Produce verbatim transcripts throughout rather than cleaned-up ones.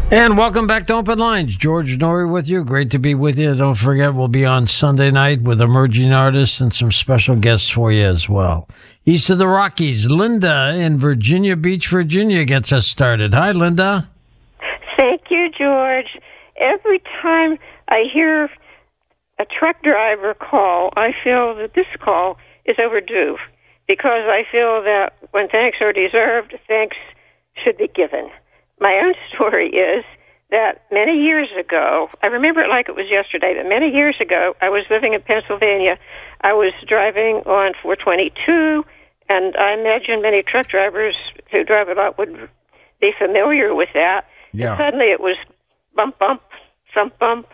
And welcome back to Open Lines. George Noory with you. Great to be with you. Don't forget, we'll be on Sunday night with emerging artists and some special guests for you as well. East of the Rockies, Linda in Virginia Beach, Virginia gets us started. Hi, Linda. Thank you, George. Every time I hear a truck driver call, I feel that this call is overdue because I feel that when thanks are deserved, thanks should be given. My own story is that many years ago, I remember it like it was yesterday, but many years ago, I was living in Pennsylvania. I was driving on four twenty-two, and I imagine many truck drivers who drive a lot would be familiar with that. Yeah. And suddenly it was bump, bump, thump, bump,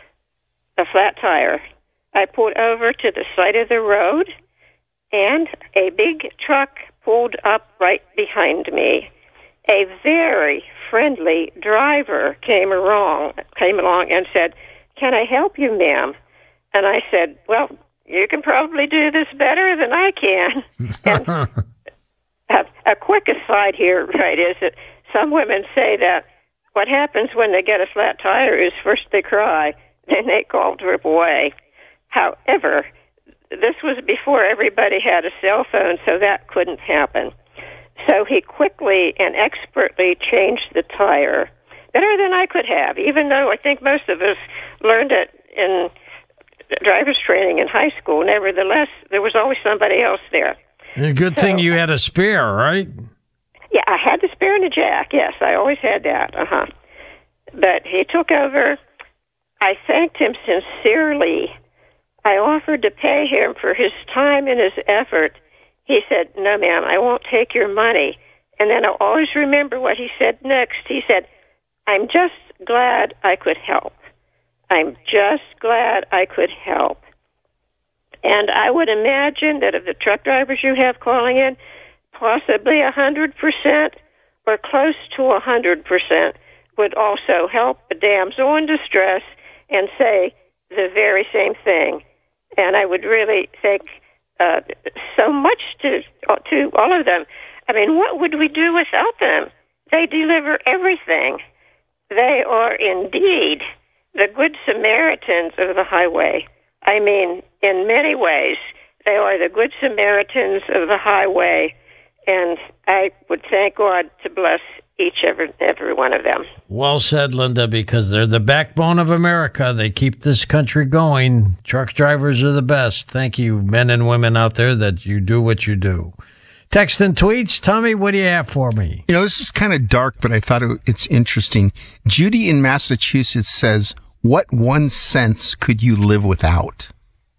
a flat tire. I pulled over to the side of the road, and a big truck pulled up right behind me. A very friendly driver came along, came along and said, "Can I help you, ma'am?" And I said, "Well, you can probably do this better than I can." And a, a quick aside here, right, is that some women say that what happens when they get a flat tire is first they cry, then they call triple A. However, this was before everybody had a cell phone, so that couldn't happen. So he quickly and expertly changed the tire, better than I could have, even though I think most of us learned it in driver's training in high school. Nevertheless, there was always somebody else there. And good so, thing you had a spare, right? Yeah, I had the spare and a jack. Yes, I always had that. Uh-huh. But he took over. I thanked him sincerely. I offered to pay him for his time and his effort. He said, "No, ma'am, I won't take your money." And then I'll always remember what he said next. He said, "I'm just glad I could help. I'm just glad I could help." And I would imagine that of the truck drivers you have calling in, possibly one hundred percent or close to one hundred percent would also help a damsel in distress and say the very same thing. And I would really think Uh, so much to to all of them. I mean, what would we do without them? They deliver everything. They are indeed the good Samaritans of the highway. I mean, in many ways, they are the good Samaritans of the highway, and I would thank God to bless each every every one of them. Well said, Linda, because they're the backbone of America. They keep this country going. Truck drivers are the best. Thank you, men and women out there, that you do what you do. Text and tweets. Tommy, what do you have for me? You know, this is kind of dark, but I thought it, it's interesting. Judy in Massachusetts says, "What one sense could you live without?"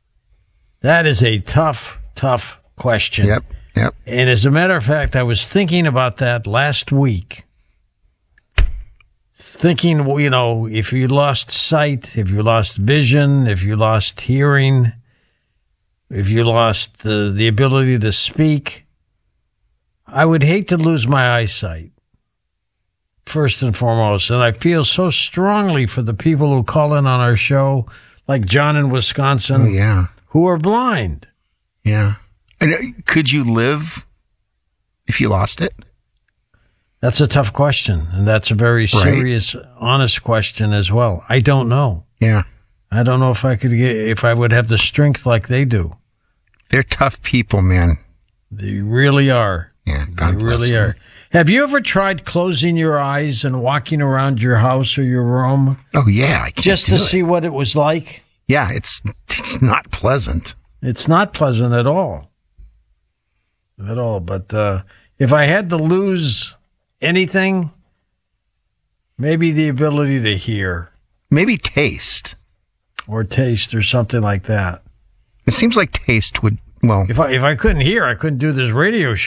That is a tough, tough question. Yep, yep. And as a matter of fact, I was thinking about that last week. Thinking, you know, if you lost sight, if you lost vision, if you lost hearing, if you lost the, the ability to speak, I would hate to lose my eyesight, first and foremost. And I feel so strongly for the people who call in on our show, like John in Wisconsin, oh, yeah. who are blind. Yeah. And uh, could you live if you lost it? That's a tough question, and that's a very serious, right. honest question as well. I don't know. Yeah. I don't know if I could get, if I would have the strength like they do. They're tough people, man. They really are. Yeah, God they bless really them. are. Have you ever tried closing your eyes and walking around your house or your room? Oh, yeah. I can't just to do see it. what it was like? Yeah, it's it's not pleasant. It's not pleasant at all. At all. But uh, if I had to lose anything, maybe the ability to hear. Maybe taste. Or taste or something like that. It seems like taste would, well. If I, if I couldn't hear, I couldn't do this radio show.